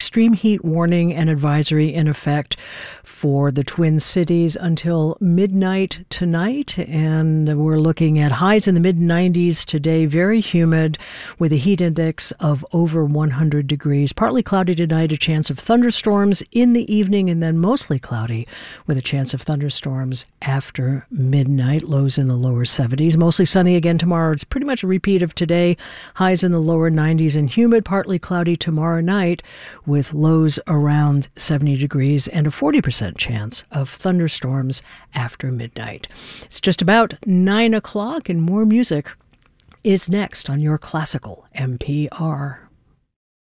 extreme heat warning and advisory in effect for the Twin Cities until midnight tonight. And we're looking at highs in the mid-90s today, very humid with a heat index of over 100 degrees. Partly cloudy tonight, a chance of thunderstorms in the evening, and then mostly cloudy with a chance of thunderstorms after midnight. Lows in the lower 70s. Mostly sunny again tomorrow. It's pretty much a repeat of today. Highs in the lower 90s and humid, partly cloudy tomorrow night with lows around 70 degrees and a 40% chance of thunderstorms after midnight. It's just about 9 o'clock and more music is next on your classical NPR.